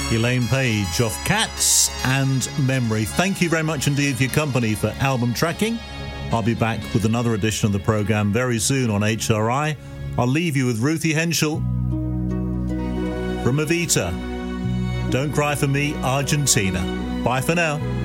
Elaine Page of Cats and Memory. Thank you very much indeed for your company for album tracking. I'll be back with another edition of the programme very soon on HRI. I'll leave you with Ruthie Henschel from Evita. Don't Cry For Me, Argentina. Bye for now.